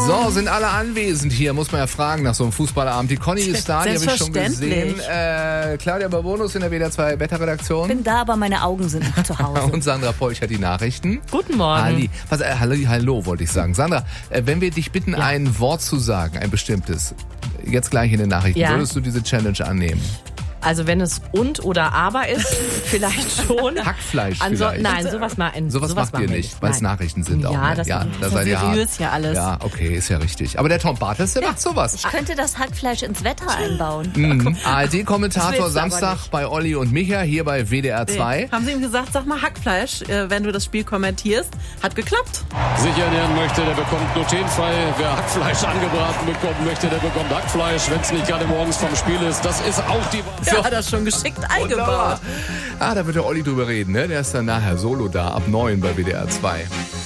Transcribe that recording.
So, sind alle anwesend hier, muss man ja fragen nach so einem Fußballabend. Die Conny ist da, die habe ich schon gesehen. Claudia Barbonus in der WDR 2 Wetterredaktion. Ich bin da, aber meine Augen sind noch zu Hause. Und Sandra Polch hat die Nachrichten. Guten Morgen. Hallo, wollte ich sagen. Sandra, wenn wir dich bitten, ein Wort zu sagen, ein bestimmtes, jetzt gleich in den Nachrichten, würdest du diese Challenge annehmen? Also wenn es und oder aber ist, vielleicht schon. Hackfleisch vielleicht. Nein, sowas macht ihr nicht, weil es Nachrichten sind auch. Ja, ne? das ist seid ihr seriös ja alles. Ja, okay, ist ja richtig. Aber der Tom Bartels, der macht sowas. Ich könnte das Hackfleisch ins Wetter einbauen. ARD-Kommentator Samstag bei Olli und Micha hier bei WDR 2. Haben Sie ihm gesagt, sag mal Hackfleisch, wenn du das Spiel kommentierst. Hat geklappt. Sicher ernähren möchte, der bekommt glutenfrei. Wer Hackfleisch angebraten bekommen möchte, der bekommt Hackfleisch, wenn es nicht gerade morgens vom Spiel ist. Das ist auch die Wahrheit. Ja, hat er schon geschickt eingebaut. Da wird der Olli drüber reden, ne? Der ist dann nachher solo da, ab 9 bei WDR 2.